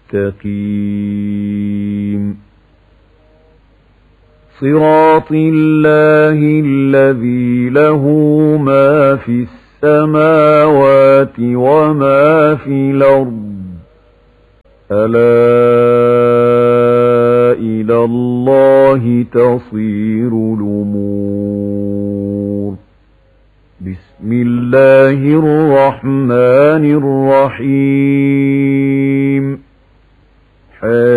مستقيم صراط الله الذي له ما في السماوات وما في الأرض ألا إلى الله تصير الأمور بسم الله الرحمن الرحيم